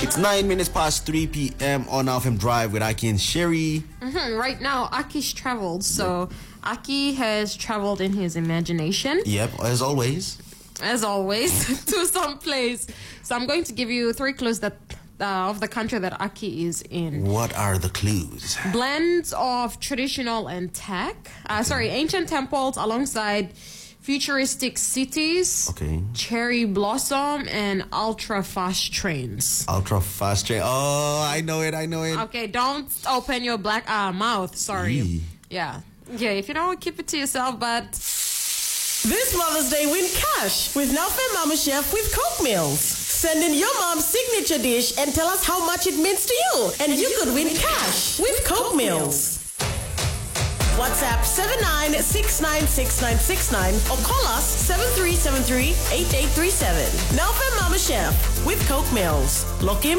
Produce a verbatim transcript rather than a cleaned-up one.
It's nine minutes past three p.m. on F M Drive with Aki and Sherry. Mm-hmm. Right now, Aki's traveled. So, Aki has traveled in his imagination. Yep, as always. As always, to some place. So, I'm going to give you three clues that uh, of the country that Aki is in. What are the clues? Blends of traditional and tech. Uh, okay. Sorry, ancient temples alongside futuristic cities, okay, cherry blossom, and ultra fast trains. Ultra fast train. Oh, I know it. I know it. Okay, don't open your black uh, mouth. Sorry. Eee. Yeah, yeah. If you don't, keep it to yourself. But this Mother's Day, win cash with Naufem Mama Chef with Coke Meals. Send in your mom's signature dish and tell us how much it means to you, and you could win cash with Coke Meals. WhatsApp seven nine six nine six nine six nine or call us seven three seven three eight eight three seven. Naufem Mama Chef with Coke Mills. Lock in.